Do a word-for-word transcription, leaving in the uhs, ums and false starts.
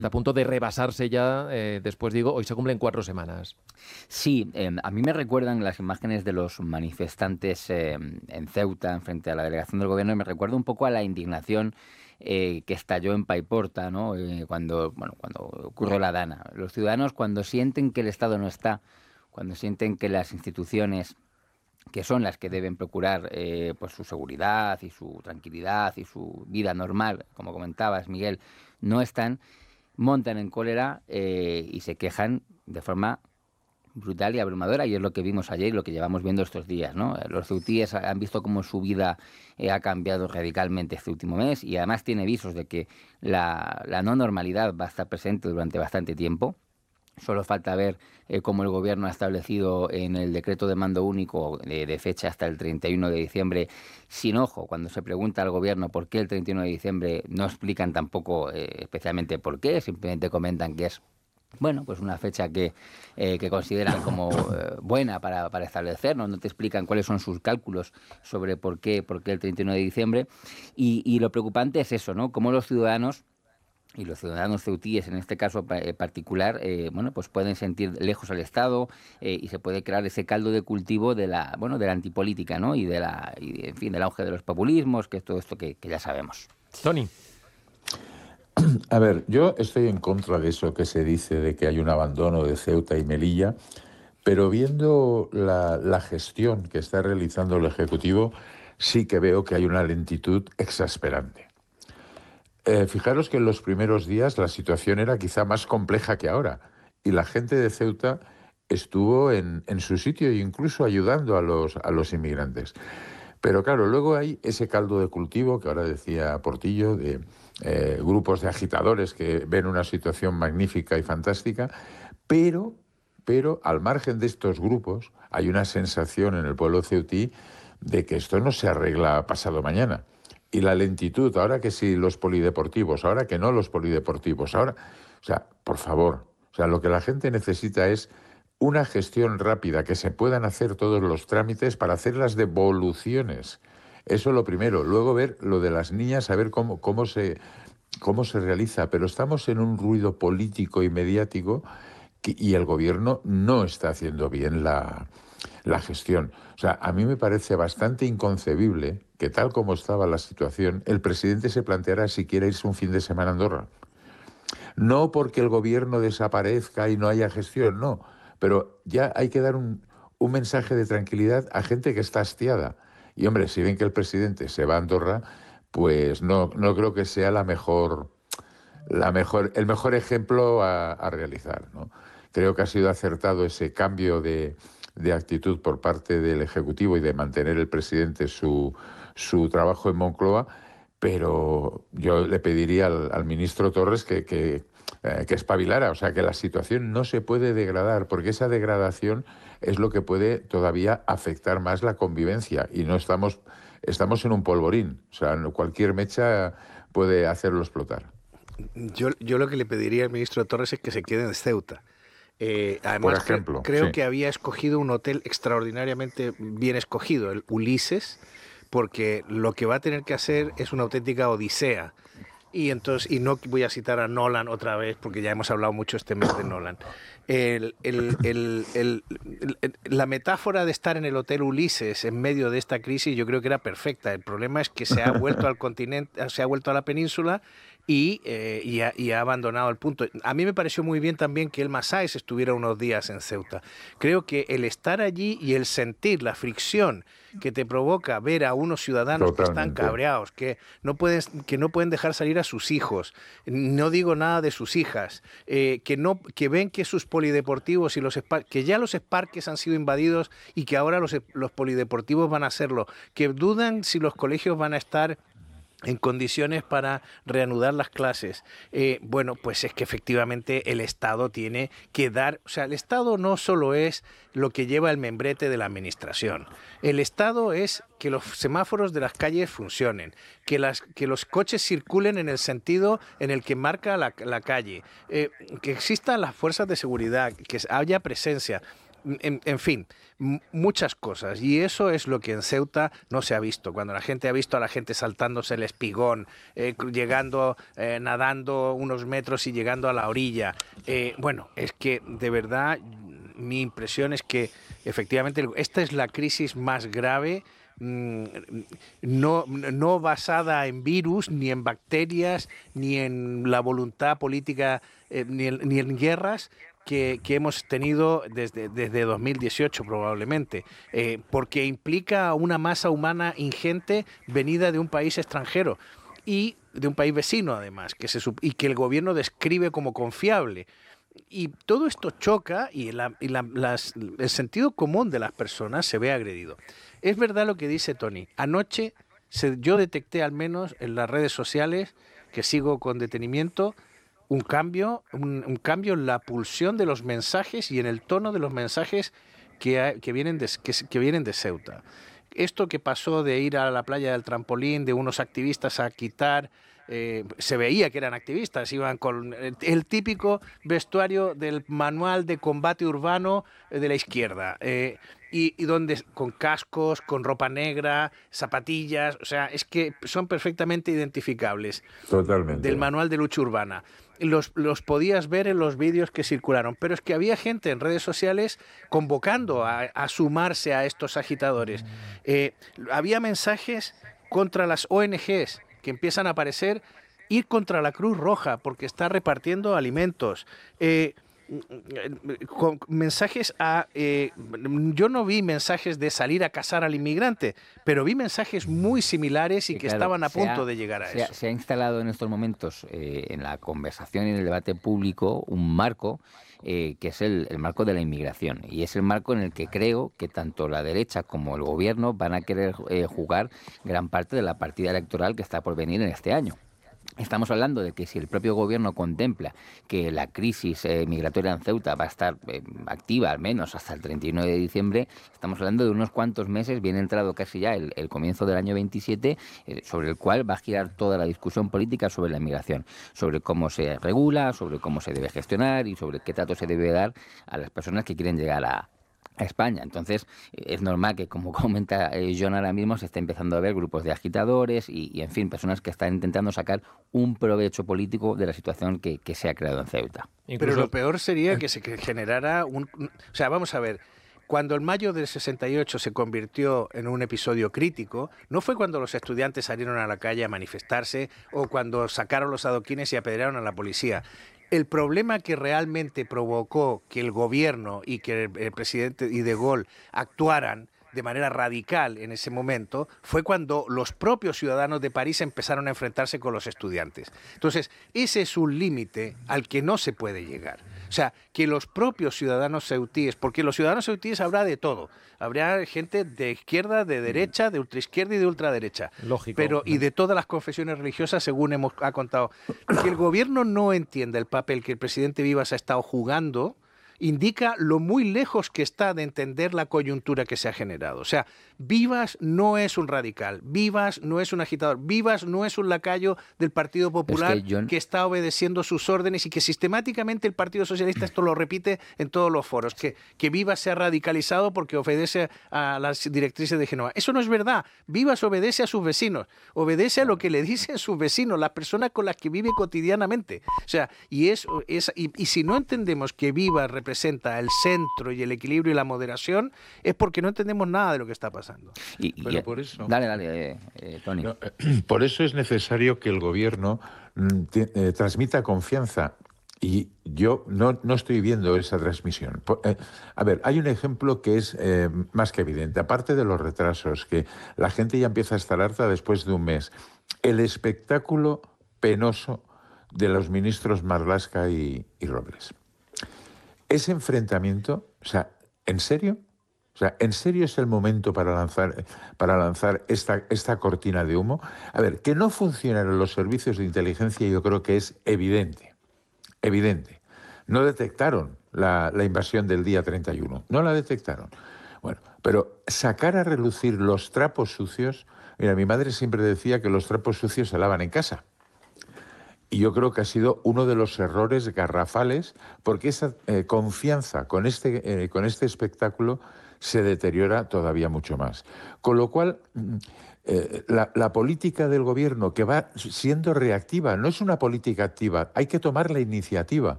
a punto de rebasarse ya, eh, después digo, hoy se cumplen cuatro semanas. Sí, eh, a mí me recuerdan las imágenes de los manifestantes eh, en Ceuta, frente a la delegación del gobierno, y me recuerda un poco a la indignación eh, que estalló en Paiporta, ¿no? Eh, cuando, bueno, cuando ocurrió la Dana. Los ciudadanos, cuando sienten que el Estado no está, cuando sienten que las instituciones, que son las que deben procurar eh, pues su seguridad y su tranquilidad y su vida normal, como comentabas, Miguel, no están, montan en cólera eh, y se quejan de forma brutal y abrumadora, y es lo que vimos ayer y lo que llevamos viendo estos días, ¿no? Los ceutíes han visto cómo su vida eh, ha cambiado radicalmente este último mes, y además tiene visos de que la, la no normalidad va a estar presente durante bastante tiempo. Solo falta ver eh, cómo el gobierno ha establecido en el decreto de mando único de, de fecha hasta el treinta y uno de diciembre, sin ojo, cuando se pregunta al gobierno por qué el treinta y uno de diciembre, no explican tampoco eh, especialmente por qué, simplemente comentan que es, bueno, pues una fecha que, eh, que consideran como eh, buena para, para establecer, ¿no? No te explican cuáles son sus cálculos sobre por qué, por qué el treinta y uno de diciembre. Y, y lo preocupante es eso, ¿no? Cómo los ciudadanos, y los ciudadanos ceutíes en este caso eh, particular, eh, bueno, pues pueden sentir lejos al Estado eh, y se puede crear ese caldo de cultivo de la, bueno, de la antipolítica, ¿no? Y de la, y, en fin, del auge de los populismos, que es todo esto que, que ya sabemos. Tony. A ver, yo estoy en contra de eso que se dice de que hay un abandono de Ceuta y Melilla, pero viendo la, la gestión que está realizando el Ejecutivo, sí que veo que hay una lentitud exasperante. Eh, fijaros que en los primeros días la situación era quizá más compleja que ahora, y la gente de Ceuta estuvo en, en su sitio e incluso ayudando a los, a los inmigrantes. Pero claro, luego hay ese caldo de cultivo que ahora decía Portillo, de eh, grupos de agitadores que ven una situación magnífica y fantástica, pero, pero al margen de estos grupos hay una sensación en el pueblo ceutí de que esto no se arregla pasado mañana. Y la lentitud, ahora que sí los polideportivos, ahora que no los polideportivos, ahora, o sea, por favor, o sea, lo que la gente necesita es una gestión rápida, que se puedan hacer todos los trámites para hacer las devoluciones. Eso lo primero. Luego ver lo de las niñas, a ver cómo, cómo, se, cómo se realiza. Pero estamos en un ruido político y mediático que, y el gobierno no está haciendo bien la, la gestión. O sea, a mí me parece bastante inconcebible que tal como estaba la situación, el presidente se planteara si quiere irse un fin de semana a Andorra. No porque el gobierno desaparezca y no haya gestión, no. Pero ya hay que dar un, un mensaje de tranquilidad a gente que está hastiada. Y hombre, si ven que el presidente se va a Andorra, pues no, no creo que sea la mejor, la mejor, el mejor ejemplo a, a realizar, ¿no? Creo que ha sido acertado ese cambio de, de actitud por parte del Ejecutivo y de mantener el presidente su, su trabajo en Moncloa, pero yo le pediría al, al ministro Torres que... que Eh, que espabilara, o sea, que la situación no se puede degradar, porque esa degradación es lo que puede todavía afectar más la convivencia, y no estamos, estamos en un polvorín, o sea, cualquier mecha puede hacerlo explotar. Yo, yo lo que le pediría al ministro Torres es que se quede en Ceuta. Eh, además, Por ejemplo, creo sí. que había escogido un hotel extraordinariamente bien escogido, el Ulises, porque lo que va a tener que hacer es una auténtica odisea. Y entonces, y no voy a citar a Nolan otra vez, porque ya hemos hablado mucho este mes de Nolan. El, el, el, el, el, la metáfora de estar en el Hotel Ulises en medio de esta crisis yo creo que era perfecta. El problema es que se ha vuelto al continente, se ha vuelto a la península y, eh, y, ha, y ha abandonado el punto. A mí me pareció muy bien también que el Masáez estuviera unos días en Ceuta. Creo que el estar allí y el sentir la fricción que te provoca ver a unos ciudadanos Totalmente. que están cabreados, que no pueden, que no pueden dejar salir a sus hijos, no digo nada de sus hijas, eh, que no, que ven que sus polideportivos y los que ya los parques han sido invadidos y que ahora los, los polideportivos van a hacerlo, que dudan si los colegios van a estar en condiciones para reanudar las clases. Eh, bueno, pues es que efectivamente el Estado tiene que dar, o sea, el Estado no solo es lo que lleva el membrete de la administración. El Estado es que los semáforos de las calles funcionen, que, las, que los coches circulen en el sentido en el que marca la, la calle, eh, que existan las fuerzas de seguridad, que haya presencia. en, en fin, muchas cosas. Y eso es lo que en Ceuta no se ha visto. Cuando la gente ha visto a la gente saltándose el espigón, eh, llegando, eh, nadando unos metros y llegando a la orilla. Eh, bueno, es que de verdad mi impresión es que efectivamente esta es la crisis más grave. No, no basada en virus, ni en bacterias, ni en la voluntad política, eh, ni, en, ni en guerras que, que hemos tenido desde, desde dos mil dieciocho probablemente, eh, porque implica una masa humana ingente venida de un país extranjero y de un país vecino además, que se, y que el gobierno describe como confiable. Y todo esto choca y, la, y la, las, el sentido común de las personas se ve agredido. Es verdad lo que dice Tony. Anoche se, yo detecté al menos en las redes sociales, que sigo con detenimiento, un cambio, un, un cambio en la pulsión de los mensajes y en el tono de los mensajes que, que, vienen, de, que, que vienen de Ceuta. Esto que pasó de ir a la playa del Trampolín, de unos activistas a quitar... Eh, se veía que eran activistas, iban con el típico vestuario del manual de combate urbano de la izquierda, eh, y, y donde con cascos, con ropa negra, zapatillas, o sea, es que son perfectamente identificables. Totalmente. Del manual de lucha urbana. Los, los podías ver en los vídeos que circularon, pero es que había gente en redes sociales convocando a, a sumarse a estos agitadores. Eh, había mensajes contra las O N Ges que empiezan a aparecer, ir contra la Cruz Roja porque está repartiendo alimentos, eh, con mensajes a... Eh, yo no vi mensajes de salir a cazar al inmigrante, pero vi mensajes muy similares y, y que claro, estaban a punto ha, de llegar a se eso. Ha, se ha instalado en estos momentos eh, en la conversación y en el debate público un marco eh, que es el, el marco de la inmigración, y es el marco en el que creo que tanto la derecha como el gobierno van a querer eh, jugar gran parte de la partida electoral que está por venir en este año. Estamos hablando de que si el propio gobierno contempla que la crisis eh, migratoria en Ceuta va a estar eh, activa al menos hasta el treinta y uno de diciembre, estamos hablando de unos cuantos meses, bien entrado casi ya el, el comienzo del año veintisiete, eh, sobre el cual va a girar toda la discusión política sobre la inmigración, sobre cómo se regula, sobre cómo se debe gestionar y sobre qué trato se debe dar a las personas que quieren llegar a a España. Entonces, es normal que, como comenta eh, John ahora mismo, se esté empezando a ver grupos de agitadores y, y, en fin, personas que están intentando sacar un provecho político de la situación que, que se ha creado en Ceuta. Pero lo peor sería que se generara un... O sea, vamos a ver, cuando el mayo del sesenta y ocho se convirtió en un episodio crítico, no fue cuando los estudiantes salieron a la calle a manifestarse o cuando sacaron los adoquines y apedrearon a la policía. El problema que realmente provocó que el gobierno y que el presidente y De Gaulle actuaran de manera radical en ese momento fue cuando los propios ciudadanos de París empezaron a enfrentarse con los estudiantes. Entonces, ese es un límite al que no se puede llegar. O sea, que los propios ciudadanos ceutíes, porque los ciudadanos ceutíes habrá de todo, habrá gente de izquierda, de derecha, de ultraizquierda y de ultraderecha. Lógico. Pero, y de todas las confesiones religiosas, según hemos ha contado. Que el gobierno no entienda el papel que el presidente Vivas ha estado jugando, indica lo muy lejos que está de entender la coyuntura que se ha generado. O sea, Vivas no es un radical, Vivas no es un agitador, Vivas no es un lacayo del Partido Popular es que, John... que está obedeciendo sus órdenes y que sistemáticamente el Partido Socialista esto lo repite en todos los foros, que, que Vivas se ha radicalizado porque obedece a las directrices de Génova. Eso no es verdad. Vivas obedece a sus vecinos, obedece a lo que le dicen sus vecinos, las personas con las que vive cotidianamente. O sea, y, es, es, y, y si no entendemos que Vivas representa representa el centro y el equilibrio y la moderación, es porque no entendemos nada de lo que está pasando. Y, y Pero por eso, dale, dale, eh, eh, Tony. No, eh, por eso es necesario que el gobierno mm, t- eh, transmita confianza. Y yo no, no estoy viendo esa transmisión. Por, eh, a ver, hay un ejemplo que es eh, más que evidente. Aparte de los retrasos, que la gente ya empieza a estar harta después de un mes. El espectáculo penoso de los ministros Marlaska y, y Robles. Ese enfrentamiento, o sea, ¿en serio? O sea, ¿en serio es el momento para lanzar, para lanzar esta, esta cortina de humo? A ver, que no funcionan los servicios de inteligencia yo creo que es evidente, evidente. No detectaron la, la invasión del día treinta y uno, no la detectaron. Bueno, pero sacar a relucir los trapos sucios... Mira, mi madre siempre decía que los trapos sucios se lavan en casa. Y yo creo que ha sido uno de los errores garrafales, porque esa eh, confianza con este, eh, con este espectáculo se deteriora todavía mucho más. Con lo cual, eh, la, la política del gobierno, que va siendo reactiva, no es una política activa, hay que tomar la iniciativa.